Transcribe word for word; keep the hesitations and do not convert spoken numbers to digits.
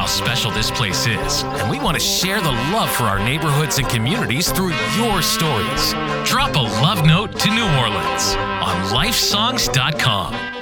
special this place is, and we want to share the love for our neighborhoods and communities through your stories. Drop a love note to New Orleans on life songs dot com.